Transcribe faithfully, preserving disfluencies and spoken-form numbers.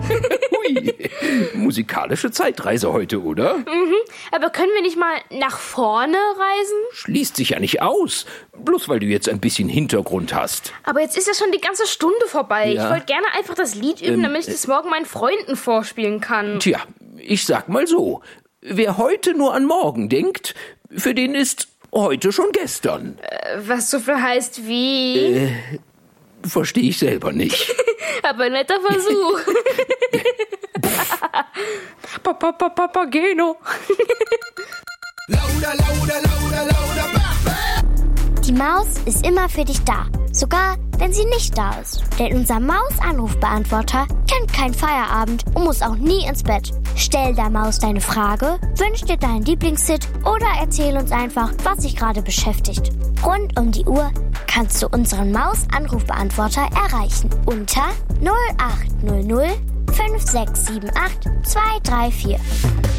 Hui, musikalische Zeitreise heute, oder? Mhm, aber können wir nicht mal nach vorne reisen? Schließt sich ja nicht aus, bloß weil du jetzt ein bisschen Hintergrund hast. Aber jetzt ist ja schon die ganze Stunde vorbei. Ja. Ich wollte gerne einfach das Lied üben, Ähm, damit ich das morgen meinen Freunden vorspielen kann. Tja, ich sag mal so, wer heute nur an morgen denkt, für den ist heute schon gestern. Äh, was so viel heißt wie... Äh, verstehe ich selber nicht. Aber netter Versuch. Papa, Papa, Papageno. Die Maus ist immer für dich da, sogar wenn sie nicht da ist. Denn unser Maus-Anrufbeantworter kennt keinen Feierabend und muss auch nie ins Bett. Stell der Maus deine Frage, wünsch dir deinen Lieblingshit oder erzähl uns einfach, was dich gerade beschäftigt. Rund um die Uhr kannst du unseren Maus-Anrufbeantworter erreichen unter null acht null null fünf sechs sieben acht zwei drei vier.